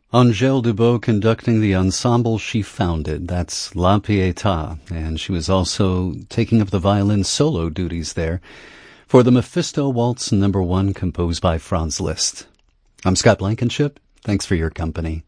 Angèle Dubos conducting the ensemble she founded. That's La Pietà, and she was also taking up the violin solo duties there for the Mephisto Waltz No. 1 composed by Franz Liszt. I'm Scott Blankenship. Thanks for your company.